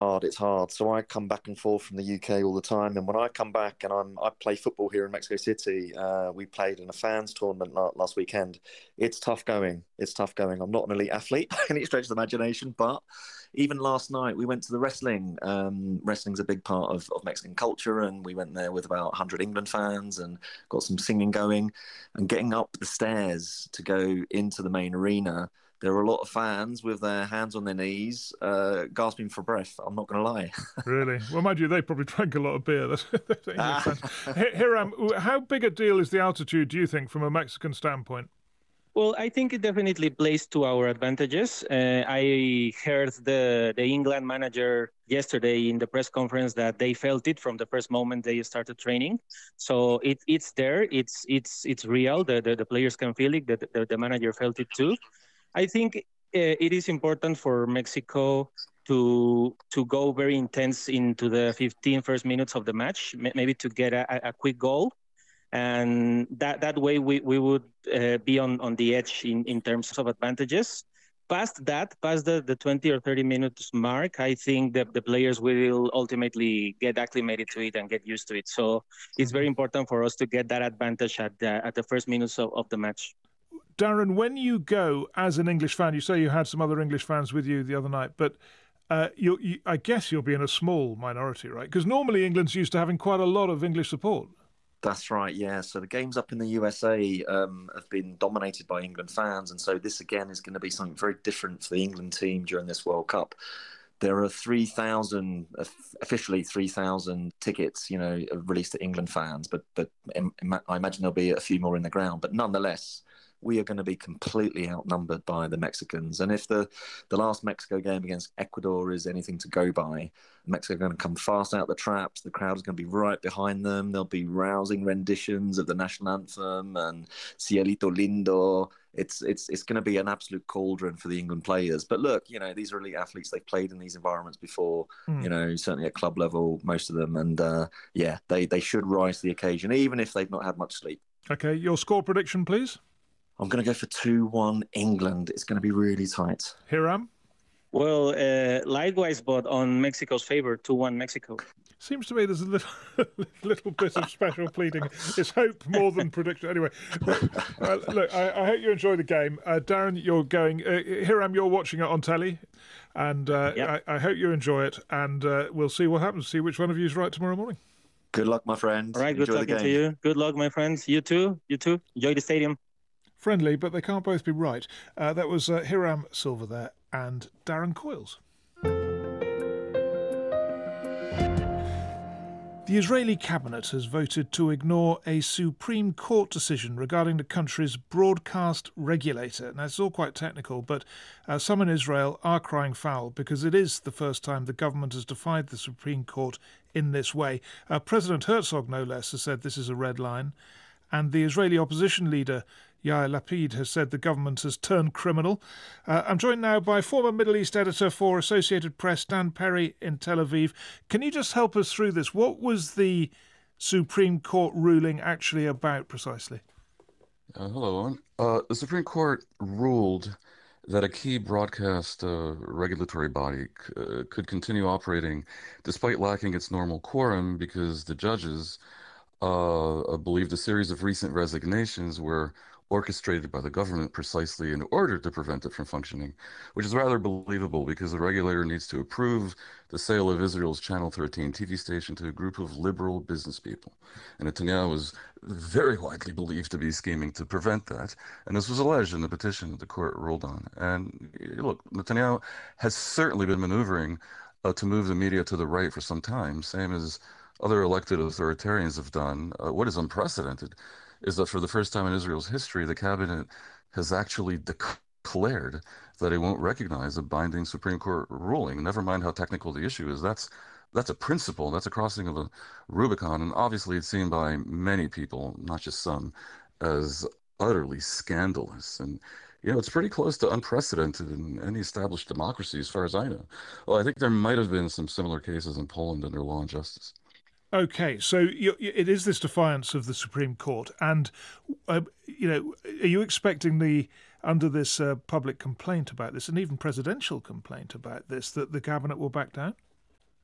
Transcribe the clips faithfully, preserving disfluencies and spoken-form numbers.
hard. It's hard. So I come back and forth from the U K all the time, and when I come back and I'm I play football here in Mexico City, uh, we played in a fans tournament last weekend. It's tough going. It's tough going. I'm not an elite athlete by any stretch of the imagination, but even last night we went to the wrestling. Um, wrestling's a big part of, of Mexican culture, and we went there with about one hundred England fans and got some singing going. And getting up the stairs to go into the main arena, there were a lot of fans with their hands on their knees, uh, gasping for breath. I'm not going to lie. Really? Well, mind you, they probably drank a lot of beer. That's, that's English fans. Hiram, how big a deal is the altitude, do you think, from a Mexican standpoint? Well, I think it definitely plays to our advantages. Uh, I heard the, the England manager yesterday in the press conference that they felt it from the first moment they started training. So it, it's there. It's it's it's real. The, the, the players can feel it. The, the, the manager felt it too. I think uh, it is important for Mexico to to go very intense into the fifteen first minutes of the match, maybe to get a, a quick goal. And that, that way we, we would uh, be on, on the edge in, in terms of advantages. Past that, past the, the twenty or thirty minutes mark, I think that the players will ultimately get acclimated to it and get used to it. So it's very important for us to get that advantage at the, at the first minutes of, of the match. Darren, when you go as an English fan, you say you had some other English fans with you the other night, but uh, you, you, I guess you'll be in a small minority, right? Because normally England's used to having quite a lot of English support. That's right, yeah. So the games up in the U S A um, have been dominated by England fans, and so this again is going to be something very different for the England team during this World Cup. There are three thousand, officially three thousand tickets, you know, released to England fans, but but I imagine there'll be a few more in the ground. But nonetheless, we are going to be completely outnumbered by the Mexicans. And if the, the last Mexico game against Ecuador is anything to go by, Mexico are going to come fast out the traps. The crowd is going to be right behind them. There'll be rousing renditions of the national anthem and Cielito Lindo. It's it's it's going to be an absolute cauldron for the England players. But look, you know, these are elite athletes. They've played in these environments before, mm. you know, certainly at club level, most of them. And uh, yeah, they, they should rise to the occasion, even if they've not had much sleep. Okay, your score prediction, please? I'm going to go for two one England. It's going to be really tight. Hiram? Well, uh, likewise, but on Mexico's favor, two one Mexico. Seems to me there's a little, little bit of special pleading. It's hope more than prediction. Anyway, uh, look, I, I hope you enjoy the game. Uh, Darren, you're going. Uh, Hiram, you're watching it on telly. And uh, yep. I, I hope you enjoy it. And uh, we'll see what happens. See which one of you is right tomorrow morning. Good luck, my friend. All right, good enjoy talking to you. Good luck, my friends. You too. You too. Enjoy the stadium. Friendly, but they can't both be right. Uh, that was uh, Hiram Silva there and Darren Coyles. The Israeli cabinet has voted to ignore a Supreme Court decision regarding the country's broadcast regulator. Now, it's all quite technical, but uh, some in Israel are crying foul because it is the first time the government has defied the Supreme Court in this way. Uh, President Herzog, no less, has said this is a red line. And the Israeli opposition leader, Yair Lapid, has said the government has turned criminal. Uh, I'm joined now by former Middle East editor for Associated Press, Dan Perry in Tel Aviv. Can you just help us through this? What was the Supreme Court ruling actually about precisely? Uh, hello, Owen. Uh, the Supreme Court ruled that a key broadcast uh, regulatory body c- uh, could continue operating despite lacking its normal quorum because the judges Uh, believed a series of recent resignations were orchestrated by the government precisely in order to prevent it from functioning, which is rather believable because the regulator needs to approve the sale of Israel's Channel thirteen T V station to a group of liberal business people. And Netanyahu was very widely believed to be scheming to prevent that. And this was alleged in the petition that the court ruled on. And look, Netanyahu has certainly been maneuvering uh, to move the media to the right for some time, same as other elected authoritarians have done. Uh, what is unprecedented is that for the first time in Israel's history, the cabinet has actually declared that it won't recognize a binding Supreme Court ruling. Never mind how technical the issue is. That's that's a principle. That's a crossing of a Rubicon. And obviously it's seen by many people, not just some, as utterly scandalous. And, you know, it's pretty close to unprecedented in any established democracy as far as I know. Well, I think there might have been some similar cases in Poland under Law and Justice. Okay, so you, it is this defiance of the Supreme Court, and uh, you know, are you expecting the under this uh, public complaint about this, and even presidential complaint about this, that the cabinet will back down?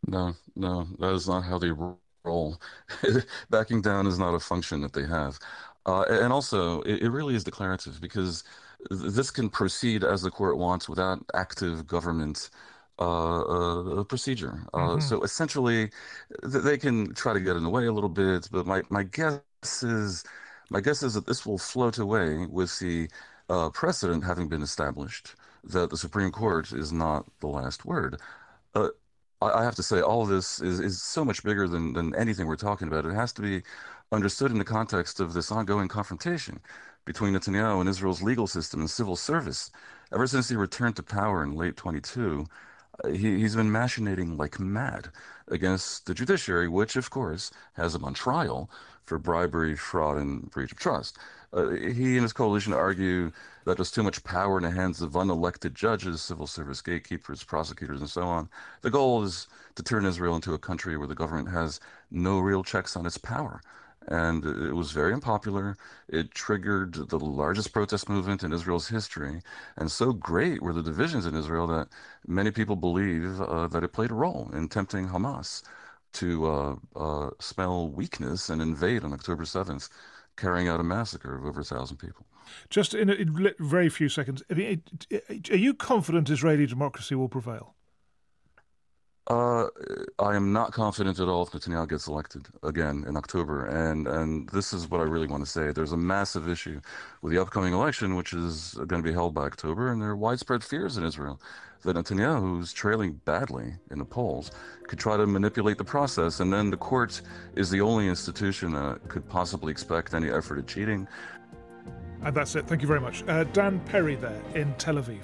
No, no, that is not how they roll. Backing down is not a function that they have. Uh, and also, it, it really is declarative because th- this can proceed as the court wants without active government uh, uh, procedure. Uh, Mm-hmm. so essentially, th- they can try to get in the way a little bit, but my, my guess is my guess is that this will float away with the uh, precedent having been established that the Supreme Court is not the last word. Uh, I I have to say, all of this is, is so much bigger than, than anything we're talking about. It has to be understood in the context of this ongoing confrontation between Netanyahu and Israel's legal system and civil service. Ever since he returned to power in late twenty-two, uh, he, he's been machinating like mad against the judiciary, which, of course, has him on trial for bribery, fraud, and breach of trust. Uh, he and his coalition argue that there's too much power in the hands of unelected judges, civil service gatekeepers, prosecutors, and so on. The goal is to turn Israel into a country where the government has no real checks on its power. And it was very unpopular. It triggered the largest protest movement in Israel's history. And so great were the divisions in Israel that many people believe uh, that it played a role in tempting Hamas to uh, uh, smell weakness and invade on October seventh, carrying out a massacre of over a thousand people. Just in a in very few seconds, I mean, are you confident Israeli democracy will prevail? Uh, I am not confident at all if Netanyahu gets elected again in October. And, and this is what I really want to say. There's a massive issue with the upcoming election, which is going to be held by October. And there are widespread fears in Israel that Netanyahu, who's trailing badly in the polls, could try to manipulate the process. And then the court is the only institution that could possibly expect any effort at cheating. And that's it. Thank you very much. Uh, Dan Perry there in Tel Aviv.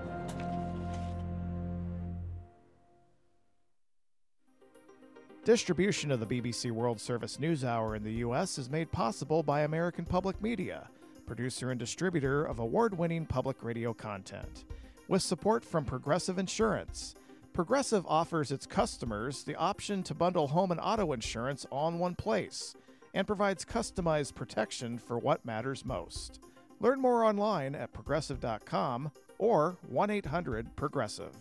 Distribution of the B B C World Service NewsHour in the U S is made possible by American Public Media, producer and distributor of award-winning public radio content. With support from Progressive Insurance. Progressive offers its customers the option to bundle home and auto insurance all in one place and provides customized protection for what matters most. Learn more online at progressive dot com or one eight hundred progressive.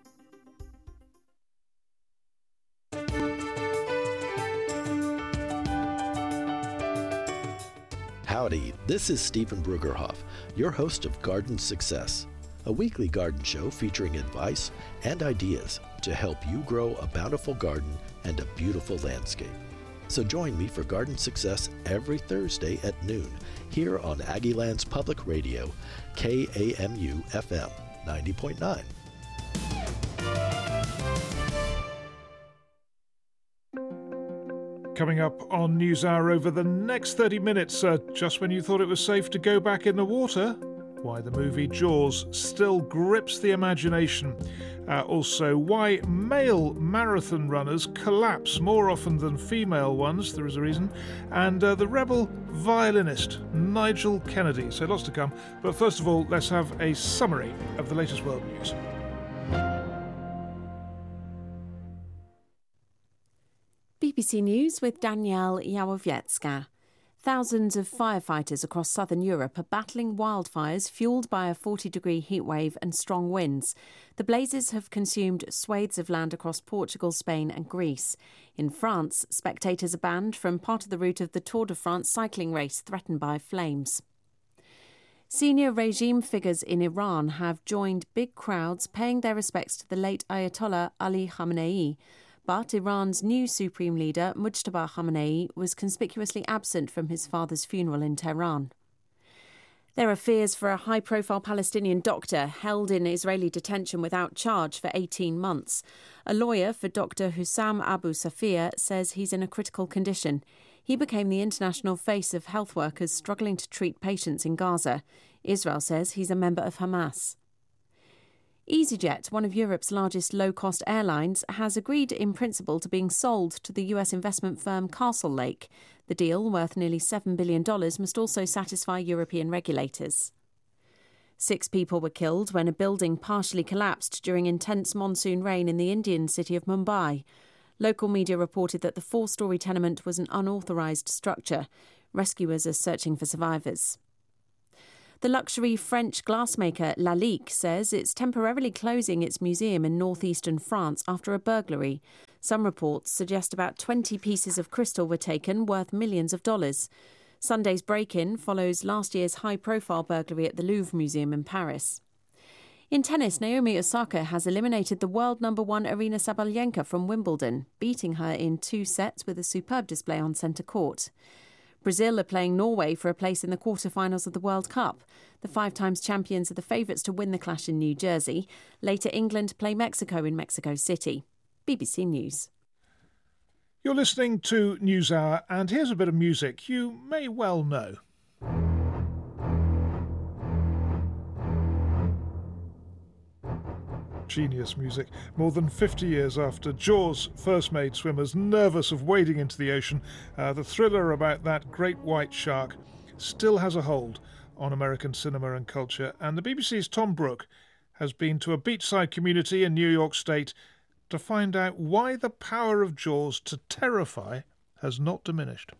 Howdy, this is Stephen Brugerhoff, your host of Garden Success, a weekly garden show featuring advice and ideas to help you grow a bountiful garden and a beautiful landscape. So join me for Garden Success every Thursday at noon here on Aggieland's Public Radio, K A M U F M ninety point nine. Coming up on NewsHour over the next thirty minutes, uh, just when you thought it was safe to go back in the water, why the movie Jaws still grips the imagination. Uh, also, why male marathon runners collapse more often than female ones, there is a reason, and uh, the rebel violinist Nigel Kennedy. So lots to come, but first of all, let's have a summary of the latest world news. B B C News with Danielle Yawowiecka. Thousands of firefighters across southern Europe are battling wildfires fuelled by a forty-degree heatwave and strong winds. The blazes have consumed swathes of land across Portugal, Spain and Greece. In France, spectators are banned from part of the route of the Tour de France cycling race threatened by flames. Senior regime figures in Iran have joined big crowds paying their respects to the late Ayatollah Ali Khamenei. But Iran's new supreme leader, Mujtaba Khamenei, was conspicuously absent from his father's funeral in Tehran. There are fears for a high-profile Palestinian doctor held in Israeli detention without charge for eighteen months. A lawyer for Doctor Hussam Abu Safir says he's in a critical condition. He became the international face of health workers struggling to treat patients in Gaza. Israel says he's a member of Hamas. EasyJet, one of Europe's largest low-cost airlines, has agreed in principle to being sold to the U S investment firm Castlelake. The deal, worth nearly seven billion dollars, must also satisfy European regulators. Six people were killed when a building partially collapsed during intense monsoon rain in the Indian city of Mumbai. Local media reported that the four-storey tenement was an unauthorised structure. Rescuers are searching for survivors. The luxury French glassmaker Lalique says it's temporarily closing its museum in northeastern France after a burglary. Some reports suggest about twenty pieces of crystal were taken, worth millions of dollars. Sunday's break-in follows last year's high-profile burglary at the Louvre Museum in Paris. In tennis, Naomi Osaka has eliminated the world number one Aryna Sabalenka from Wimbledon, beating her in two sets with a superb display on centre court. Brazil are playing Norway for a place in the quarter-finals of the World Cup. The five-times champions are the favourites to win the clash in New Jersey. Later, England play Mexico in Mexico City. B B C News. You're listening to NewsHour, and here's a bit of music you may well know. Genius music. More than fifty years after Jaws first made swimmers nervous of wading into the ocean, uh, the thriller about that great white shark still has a hold on American cinema and culture, and the B B C's Tom Brooke has been to a beachside community in New York State to find out why the power of Jaws to terrify has not diminished.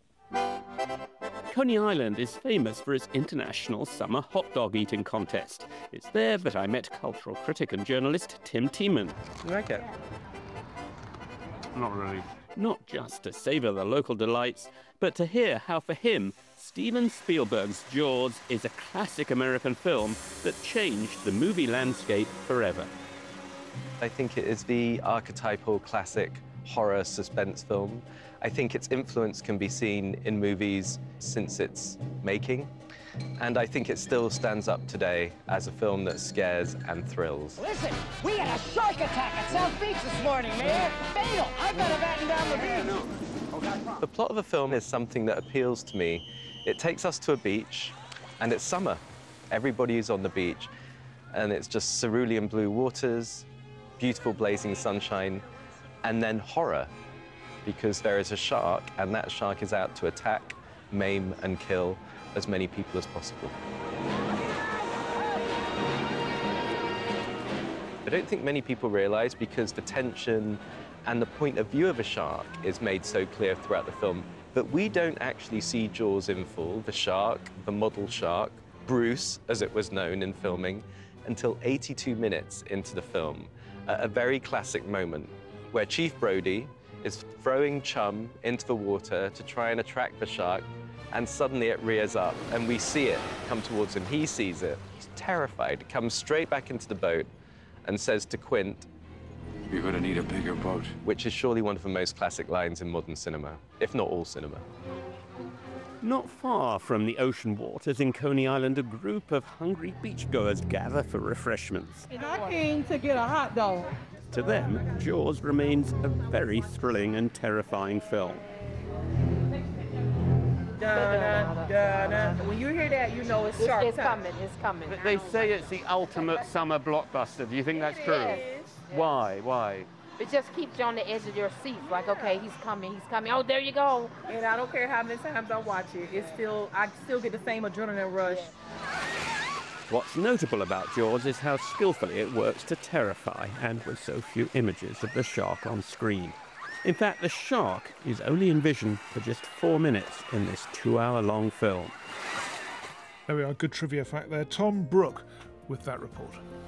Coney Island is famous for its international summer hot dog eating contest. It's there that I met cultural critic and journalist Tim Tiemann. You like it? Not really. Not just to savour the local delights, but to hear how for him, Steven Spielberg's Jaws is a classic American film that changed the movie landscape forever. I think it is the archetypal classic horror suspense film. I think its influence can be seen in movies since its making, and I think it still stands up today as a film that scares and thrills. Listen, we had a shark attack at South Beach this morning, man. Fatal. I better batten down the beach. The plot of a film is something that appeals to me. It takes us to a beach, and it's summer. Everybody is on the beach, and it's just cerulean blue waters, beautiful blazing sunshine, and then horror, because there is a shark, and that shark is out to attack, maim, and kill as many people as possible. I don't think many people realize, because the tension and the point of view of a shark is made so clear throughout the film, that we don't actually see Jaws in full, the shark, the model shark, Bruce, as it was known in filming, until eighty-two minutes into the film, at a very classic moment where Chief Brody is throwing chum into the water to try and attract the shark, and suddenly it rears up, and we see it come towards him. He sees it. He's terrified, comes straight back into the boat and says to Quint, "You're gonna need a bigger boat." Which is surely one of the most classic lines in modern cinema, if not all cinema. Not far from the ocean waters in Coney Island, a group of hungry beachgoers gather for refreshments. And I came to get a hot dog. To them, Jaws remains a very thrilling and terrifying film. Da, da, da. When you hear that, you know it's shark It's coming, it's coming. They say it's the ultimate summer blockbuster. Do you think that's true? Yes. Why? Why? It just keeps you on the edge of your seat. Like, okay, he's coming, he's coming. Oh, there you go. And I don't care how many times I watch it. It's still, I still get the same adrenaline rush. What's notable about Jaws is how skillfully it works to terrify, and with so few images of the shark on screen. In fact, the shark is only envisioned for just four minutes in this two-hour-long film. There we are, good trivia fact there. Tom Brooke with that report.